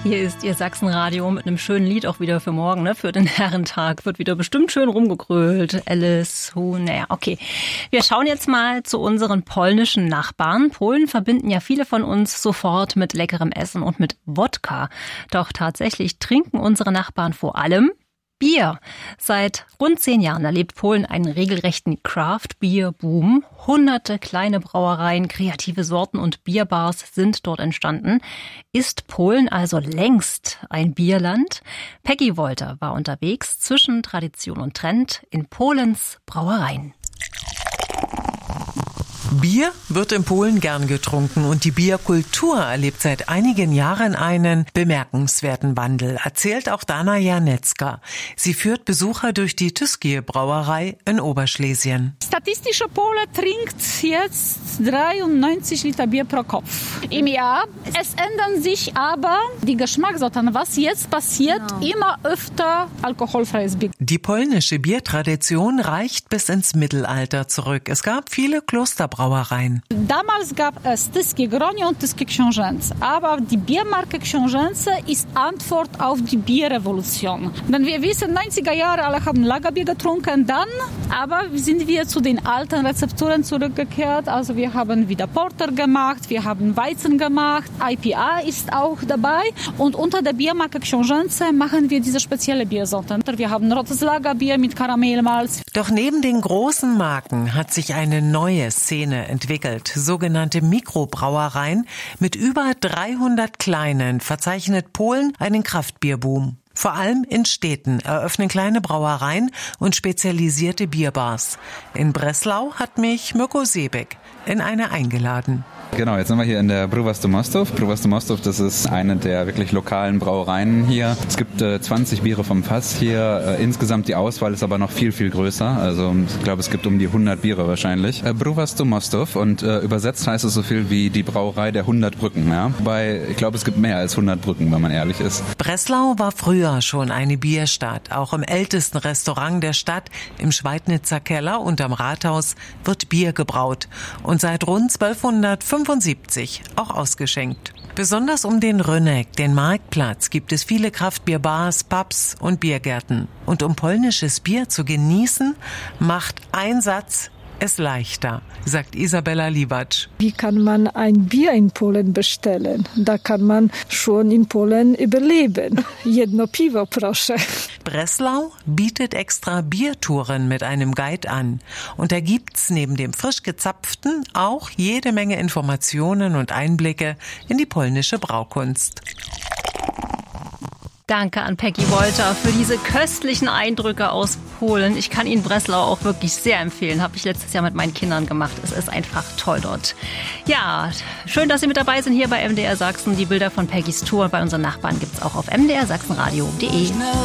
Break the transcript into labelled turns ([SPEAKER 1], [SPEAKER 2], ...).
[SPEAKER 1] Hier ist Ihr Sachsenradio mit einem schönen Lied auch wieder für morgen, ne? Für den Herrentag wird wieder bestimmt schön rumgegrölt. Alice, naja, okay. Wir schauen jetzt mal zu unseren polnischen Nachbarn. Polen verbinden ja viele von uns sofort mit leckerem Essen und mit Wodka. Doch tatsächlich trinken unsere Nachbarn vor allem Bier. Seit rund 10 Jahren erlebt Polen einen regelrechten Craft-Bier-Boom. Hunderte kleine Brauereien, kreative Sorten und Bierbars sind dort entstanden. Ist Polen also längst ein Bierland? Peggy Wolter war unterwegs zwischen Tradition und Trend in Polens Brauereien.
[SPEAKER 2] Bier wird in Polen gern getrunken und die Bierkultur erlebt seit einigen Jahren einen bemerkenswerten Wandel, erzählt auch Dana Janecka. Sie führt Besucher durch die Tyskie Brauerei in Oberschlesien.
[SPEAKER 3] Statistischer Pole trinkt jetzt 93 Liter Bier pro Kopf im Jahr. Es ändern sich aber die Geschmackssorten. Was jetzt passiert, immer öfter alkoholfreies Bier.
[SPEAKER 2] Die polnische Biertradition reicht bis ins Mittelalter zurück. Es gab viele Klosterbrauereien.
[SPEAKER 3] Damals gab es Tyskie Gronie und Tyskie Książęce. Aber die Biermarke Książęce ist Antwort auf die Bierrevolution. Denn wir wissen, 90er Jahre alle haben Lagerbier getrunken. Dann aber sind wir zu den alten Rezepturen zurückgekehrt. Also wir haben wieder Porter gemacht, wir haben Weizen gemacht, IPA ist auch dabei. Und unter der Biermarke Książęce machen wir diese spezielle Biersorten. Wir haben rotes Lagerbier mit Karamellmalz.
[SPEAKER 2] Doch neben den großen Marken hat sich eine neue Szene entwickelt. Sogenannte Mikrobrauereien mit über 300 kleinen verzeichnet Polen einen Kraftbierboom. Vor allem in Städten eröffnen kleine Brauereien und spezialisierte Bierbars. In Breslau hat mich Mirko Seebeck in eine eingeladen.
[SPEAKER 4] Genau, jetzt sind wir hier in der Brewers Mostów. Brewers Mostów, das ist eine der wirklich lokalen Brauereien hier. Es gibt 20 Biere vom Fass hier. Insgesamt die Auswahl ist aber noch viel, viel größer. Also ich glaube, es gibt um die 100 Biere wahrscheinlich. Brewers Mostów und übersetzt heißt es so viel wie die Brauerei der 100 Brücken. Ja? Wobei ich glaube, es gibt mehr als 100 Brücken, wenn man ehrlich ist.
[SPEAKER 2] Breslau war früher schon eine Bierstadt. Auch im ältesten Restaurant der Stadt, im Schweidnitzer Keller unterm Rathaus, wird Bier gebraut. Und seit rund 1275 auch ausgeschenkt. Besonders um den Rynnek, den Marktplatz, gibt es viele Kraftbierbars, Pubs und Biergärten. Und um polnisches Bier zu genießen, macht ein Satz es leichter, sagt Isabella Liwacz.
[SPEAKER 5] Wie kann man ein Bier in Polen bestellen? Da kann man schon in Polen überleben. Jedno Piwo, proszę.
[SPEAKER 2] Breslau bietet extra Biertouren mit einem Guide an. Und da gibt's neben dem frisch gezapften auch jede Menge Informationen und Einblicke in die polnische Braukunst.
[SPEAKER 1] Danke an Peggy Wolter für diese köstlichen Eindrücke aus Polen. Ich kann Ihnen Breslau auch wirklich sehr empfehlen. Habe ich letztes Jahr mit meinen Kindern gemacht. Es ist einfach toll dort. Ja, schön, dass Sie mit dabei sind hier bei MDR Sachsen. Die Bilder von Peggys Tour bei unseren Nachbarn gibt's auch auf mdrsachsenradio.de.